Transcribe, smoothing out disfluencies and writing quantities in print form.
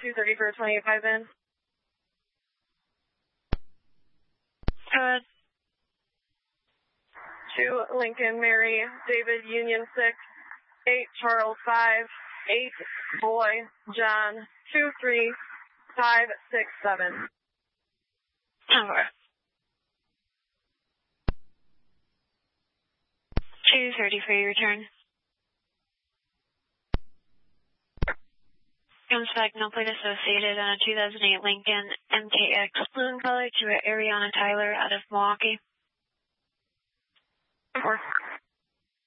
230 for 28.5 in. Go ahead. 2 Lincoln, Mary, David, Union 6, 8 Charles 5, 8 Boy, John, 2 3 5 6 7. Over. 230 for your return. Inspect no plate associated on a 2008 Lincoln MKX blue in color to Ariana Tyler out of Milwaukee. Or